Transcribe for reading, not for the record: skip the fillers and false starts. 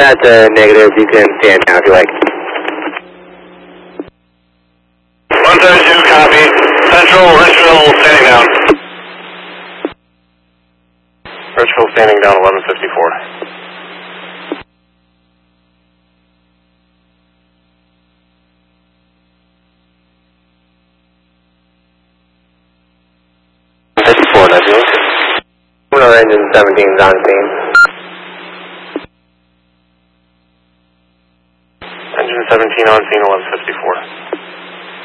That's a negative. You can stand now if you like. 132, copy. Central, Richville standing down. Richville standing down, 1154. Terminal engine 17 is on scene. Engine 17 on scene, 1154.